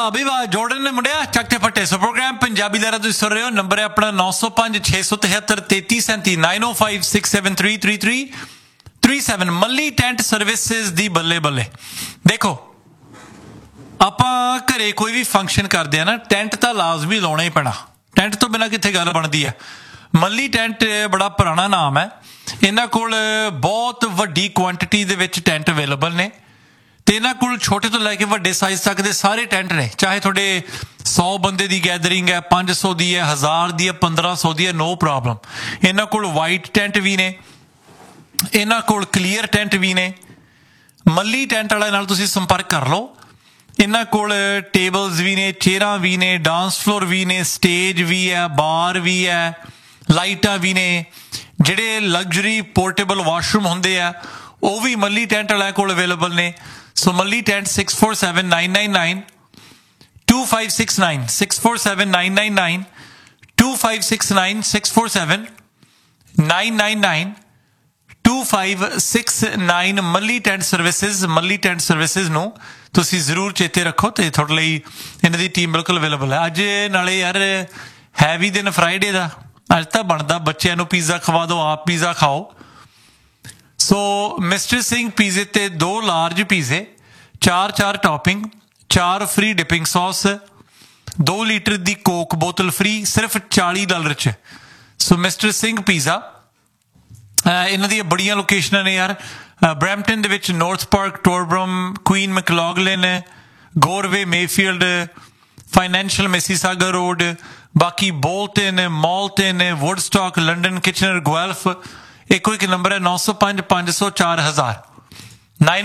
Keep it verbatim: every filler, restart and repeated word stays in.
वाह भी वाह जोर्डन ने मुंडिया चकते फटे सो प्रोग्राम पंजाबी लहरा तुसीं सुन रहे हो नंबर है अपना नौ सौ पांच छे सौ तिहत्तर तेती सैंती नाइन ओ five six seven three three three three seven मल्ली टेंट सर्विसेज दी बल्ले बल्ले देखो ਆਪਾਂ ਘਰੇ ਕੋਈ ਵੀ ਫੰਕਸ਼ਨ ਕਰਦੇ ਆ ਨਾ ਟੈਂਟ ਤਾਂ ਲਾਜ਼ਮੀ ਲਾਉਣਾ ਹੀ ਪੈਣਾ ਟੈਂਟ ਤੋਂ ਬਿਨਾਂ ਕਿੱਥੇ ਗੱਲ ਬਣਦੀ ਹੈ ਮੱਲੀ ਟੈਂਟ ਬੜਾ ਪੁਰਾਣਾ ਨਾਮ ਹੈ ਇਹਨਾਂ ਕੋਲ ਬਹੁਤ ਵੱਡੀ ਕੁਆਂਟੀਟੀ ਦੇ ਵਿੱਚ ਟੈਂਟ ਅਵੇਲੇਬਲ ਨੇ ਤੇ ਇਹਨਾਂ ਕੋਲ ਛੋਟੇ ਤੋਂ ਲੈ ਕੇ ਵੱਡੇ ਸਾਈਜ਼ ਤੱਕ ਦੇ ਸਾਰੇ ਟੈਂਟ ਨੇ ਚਾਹੇ ਤੁਹਾਡੇ ਸੌ ਬੰਦੇ ਦੀ ਗੈਦਰਿੰਗ ਹੈ ਪੰਜ ਸੌ ਦੀ ਹੈ ਹਜ਼ਾਰ ਦੀ ਹੈ ਪੰਦਰਾਂ ਸੌ ਦੀ ਹੈ ਨੋ ਪ੍ਰੋਬਲਮ ਇਹਨਾਂ ਕੋਲ ਵਾਈਟ ਟੈਂਟ ਵੀ ਨੇ ਇਹਨਾਂ ਕੋਲ ਕਲੀਅਰ ਟੈਂਟ ਵੀ ਨੇ ਮੱਲੀ ਟੈਂਟ ਵਾਲਿਆਂ ਨਾਲ ਤੁਸੀਂ ਸੰਪਰਕ ਕਰ ਲਓ ਇਹਨਾਂ ਕੋਲ ਟੇਬਲਸ ਵੀ ਨੇ ਚੇਅਰਾਂ ਵੀ ਨੇ ਡਾਂਸ ਫਲੋਰ ਵੀ ਨੇ ਸਟੇਜ ਵੀ ਹੈ ਬਾਰ ਵੀ ਹੈ ਲਾਈਟਾਂ ਵੀ ਨੇ ਜਿਹੜੇ ਲਗਜ਼ਰੀ ਪੋਰਟੇਬਲ ਵਾਸ਼ਰੂਮ ਹੁੰਦੇ ਆ ਉਹ ਵੀ ਮੱਲੀ ਟੈਂਟ ਵਾਲਿਆਂ ਕੋਲ ਅਵੇਲੇਬਲ ਨੇ ਸੋ ਮੱਲੀ tent six four seven nine nine nine to five six nine six four seven nine nine nine to five six nine six four seven nine nine nine to five six nine ਮੱਲੀ tent services ਮੱਲੀ tent services ਨੂੰ ਤੁਸੀਂ ਜ਼ਰੂਰ ਚੇਤੇ ਰੱਖੋ ਤੇ ਤੁਹਾਡੇ ਲਈ ਇਹਨਾਂ ਦੀ ਟੀਮ ਬਿਲਕੁਲ ਅਵੇਲੇਬਲ ਹੈ ਅੱਜ ਨਾਲੇ ਯਾਰ ਹੈ ਵੀ ਦਿਨ ਫਰਾਈਡੇ ਦਾ ਅੱਜ ਤਾਂ ਬਣਦਾ ਬੱਚਿਆਂ ਨੂੰ ਪੀਜ਼ਾ ਖਵਾ ਦਿਓ ਆਪ ਪੀਜ਼ਾ ਖਾਓ ਸੋ ਮਿਸਟਰ ਸਿੰਘ ਪੀਜ਼ੇ ਤੇ ਦੋ ਲਾਰਜ ਪੀਜ਼ੇ ਚਾਰ ਚਾਰ ਟੌਪਿੰਗ ਚਾਰ ਫ੍ਰੀ ਡਿਪਿੰਗ ਸੌਸ ਦੋ ਲੀਟਰ ਦੀ ਕੋਕ ਬੋਤਲ ਫ੍ਰੀ ਸਿਰਫ ਚਾਲੀ ਡਾਲਰ 'ਚ ਸੋ ਮਿਸਟਰ ਸਿੰਘ ਪੀਜ਼ਾ ਇਹਨਾਂ ਦੀਆਂ ਬੜੀਆਂ ਲੋਕੇਸ਼ਨਾਂ ਨੇ ਯਾਰ ਬਰੈਂਪਟਨ ਦੇ ਵਿੱਚ north park ਟੋਰਬਰਮ Queen ਮੈਕਲੌਗਲਿਨ ਗੋਰਵੇ Mayfield financial Mississauga road ਬਾਕੀ ਬੋਲਟਨ ਮੌਲਟਨ ਵੁੱਡਸਟਾਕ ਲੰਡਨ ਕਿਚਨਰ ਗੁਐਲਫ ਇੱਕੋ ਇੱਕ ਨੰਬਰ ਹੈ ਨੌ ਸੌ ਪੰਜ ਪੰਜ ਸੌ ਚਾਰ ਹਜ਼ਾਰ ਨਾਈਨ